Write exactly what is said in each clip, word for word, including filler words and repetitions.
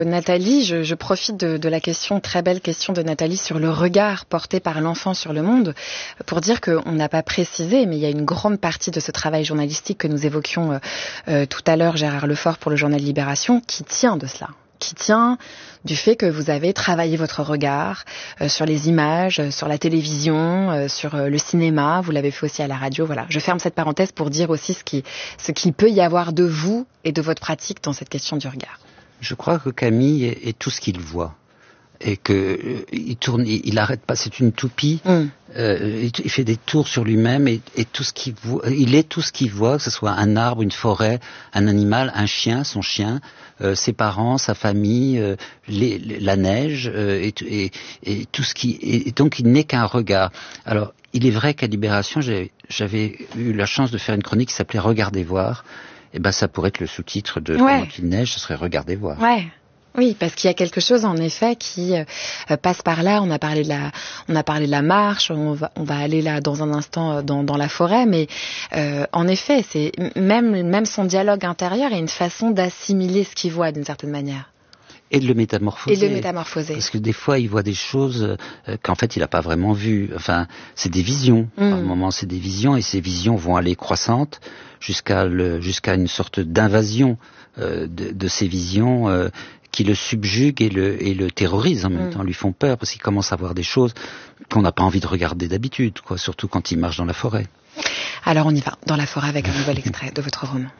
Nathalie, je, je profite de, de la question, très belle question de Nathalie sur le regard porté par l'enfant sur le monde, pour dire qu'on n'a pas précisé, mais il y a une grande partie de ce travail journalistique que nous évoquions euh, euh, tout à l'heure, Gérard Lefort, pour le journal Libération, qui tient de cela, qui tient du fait que vous avez travaillé votre regard euh, sur les images, euh, sur la télévision, euh, sur euh, le cinéma, vous l'avez fait aussi à la radio. Voilà, je ferme cette parenthèse pour dire aussi ce qui, ce qu'il peut y avoir de vous et de votre pratique dans cette question du regard. Je crois que Camille est, est tout ce qu'il voit et que euh, il tourne, il, il arrête pas. C'est une toupie. Mm. Euh, il, il fait des tours sur lui-même et, et tout ce qu'il voit, il est tout ce qu'il voit, que ce soit un arbre, une forêt, un animal, un chien, son chien, euh, ses parents, sa famille, euh, les, les, la neige euh, et, et, et tout ce qui. Et, et donc il n'est qu'un regard. Alors il est vrai qu'à Libération, j'avais, j'avais eu la chance de faire une chronique qui s'appelait Regardez voir. Eh ben, ça pourrait être le sous-titre de ouais. Pendant qu'il neige, ce serait Regardez voir. Ouais. Oui, parce qu'il y a quelque chose en effet qui euh, passe par là. On a parlé de la, on a parlé de la marche. On va, on va aller là dans un instant dans, dans la forêt, mais euh, en effet, c'est même, même son dialogue intérieur est une façon d'assimiler ce qu'il voit d'une certaine manière. Et de le métamorphoser. Et de le métamorphoser. Parce que des fois, il voit des choses euh, qu'en fait, il n'a pas vraiment vues. Enfin, c'est des visions. Mmh. Par moments, c'est des visions, et ces visions vont aller croissantes jusqu'à le, jusqu'à une sorte d'invasion euh, de, de ces visions euh, qui le subjuguent et le, et le terrorisent en même mmh. temps, lui font peur, parce qu'il commence à voir des choses qu'on n'a pas envie de regarder d'habitude, quoi, surtout quand il marche dans la forêt. Alors, on y va, dans la forêt, avec un nouvel extrait de votre roman.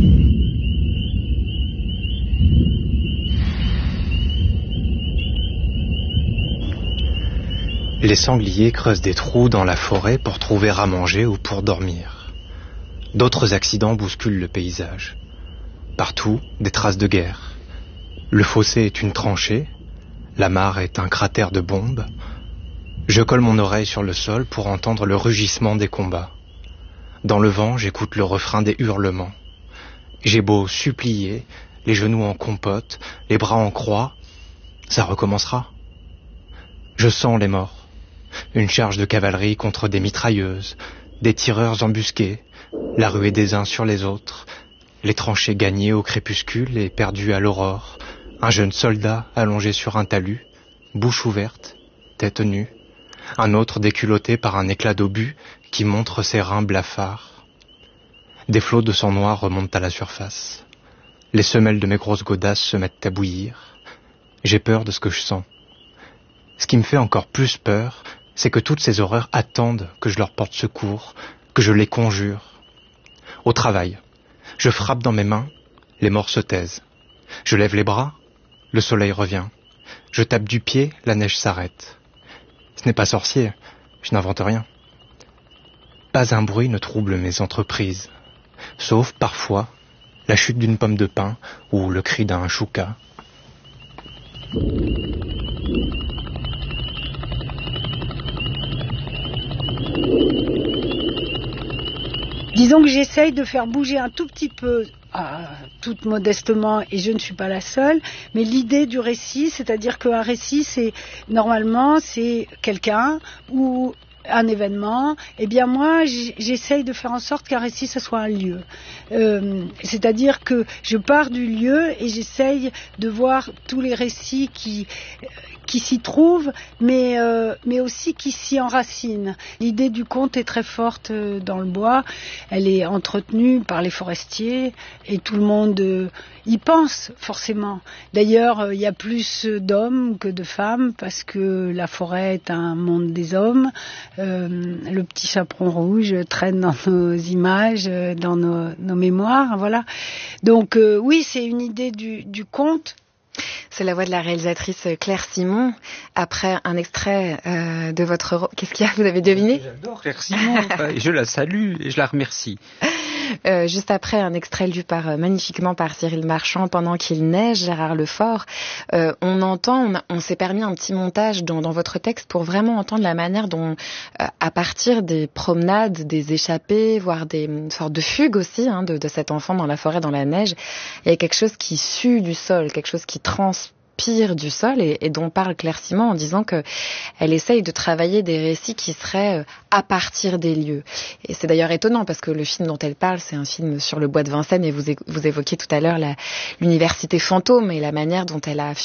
Les sangliers creusent des trous dans la forêt pour trouver à manger ou pour dormir. D'autres accidents bousculent le paysage. Partout, des traces de guerre. Le fossé est une tranchée, la mare est un cratère de bombes. Je colle mon oreille sur le sol pour entendre le rugissement des combats. Dans le vent, j'écoute le refrain des hurlements. J'ai beau supplier, les genoux en compote, les bras en croix, ça recommencera. Je sens les morts. Une charge de cavalerie contre des mitrailleuses, des tireurs embusqués, la ruée des uns sur les autres, les tranchées gagnées au crépuscule et perdues à l'aurore, un jeune soldat allongé sur un talus, bouche ouverte, tête nue, un autre déculotté par un éclat d'obus qui montre ses reins blafards. Des flots de sang noir remontent à la surface. Les semelles de mes grosses godasses se mettent à bouillir. J'ai peur de ce que je sens. Ce qui me fait encore plus peur, c'est que toutes ces horreurs attendent que je leur porte secours, que je les conjure. Au travail, je frappe dans mes mains, les morts se taisent. Je lève les bras, le soleil revient. Je tape du pied, la neige s'arrête. Ce n'est pas sorcier, je n'invente rien. Pas un bruit ne trouble mes entreprises, sauf parfois la chute d'une pomme de pin ou le cri d'un chouka. Disons que j'essaye de faire bouger un tout petit peu, euh, tout modestement, et je ne suis pas la seule, mais l'idée du récit, c'est-à-dire qu'un récit, c'est normalement, c'est quelqu'un ou un événement. Eh bien moi, j'essaye de faire en sorte qu'un récit, ce soit un lieu. Euh, c'est-à-dire que je pars du lieu et j'essaye de voir tous les récits qui... qui s'y trouvent, mais, euh, mais aussi qui s'y enracinent. L'idée du conte est très forte euh, dans le bois, elle est entretenue par les forestiers et tout le monde euh, y pense forcément. D'ailleurs, euh, il y a plus d'hommes que de femmes parce que la forêt est un monde des hommes. Euh, le petit chaperon rouge traîne dans nos images, euh, dans nos, nos mémoires, voilà. Donc euh, oui, c'est une idée du, du conte. C'est la voix de la réalisatrice Claire Simon, après un extrait euh, de votre... Qu'est-ce qu'il y a ? Vous avez deviné ? J'adore Claire Simon, je la salue et je la remercie. Euh, juste après un extrait lu par, euh, magnifiquement par Cyril Marchand, Pendant qu'il neige, Gérard Lefort, euh, on entend, on, a, on s'est permis un petit montage dans, dans votre texte pour vraiment entendre la manière dont, euh, à partir des promenades, des échappées, voire des une sorte de fugue aussi hein, de, de cet enfant dans la forêt, dans la neige, il y a quelque chose qui sue du sol, quelque chose qui trans pire du sol et, et dont parle Claire Simon en disant que elle essaye de travailler des récits qui seraient à partir des lieux. Et c'est d'ailleurs étonnant parce que le film dont elle parle, c'est un film sur le bois de Vincennes et vous, vous évoquiez tout à l'heure la, l'université fantôme et la manière dont elle a